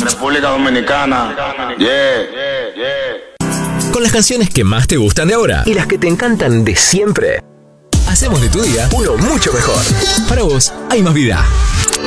República Dominicana. Con las canciones que más te gustan de ahora y las que te encantan de siempre, hacemos de tu día uno mucho mejor. Para vos, hay más vida.